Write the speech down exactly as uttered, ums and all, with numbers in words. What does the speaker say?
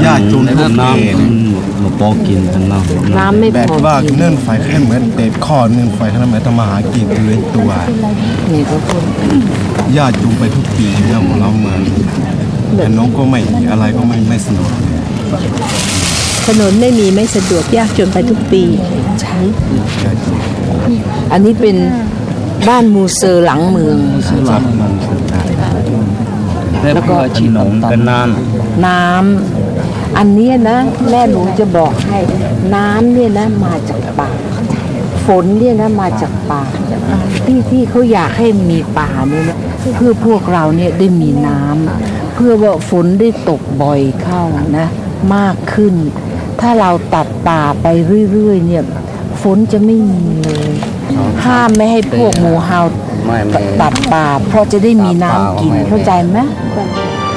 ญาติจุนพวกน้ำเราพอกินกันน้ำน้ำไม่พอแบบว่าเนื่องไฟแค่เหมือนเตะข้อเนื่องไฟขนาดไหนต้องมาหากินเลยตัวนี่ก็พูดญาติจุนไปทุกปีแล้วของเราเหมือนแต่น้องก็ไม่อะไรก็ไม่ไม่สนุกถนนไม่มีไม่สะดวกยากจนไปทุกปีใช่อันนี้เป็นบ้านมูเซอร์หลังเมืองรับมันแล้วก็ขนมเป็นน้ำน้ำอันนี้นะแม่หนูจะบอกให้น้ำเนี่ยนะมาจากป่าฝนเนี่ยนะมาจากป่าที่ที่เขาอยากให้มีป่าเนี่ยนะเพื่อพวกเราเนี่ยได้มีน้ำเพื่อว่าฝนได้ตกบ่อยเข้านะมากขึ้นถ้าเราตัดป่าไปเรื่อยๆเนี่ยฝนจะไม่มีเลยห้ามไม่ให้พวกหมูเห่าตัดป่าเพราะจะได้มีน้ำกินเข้าใจไหม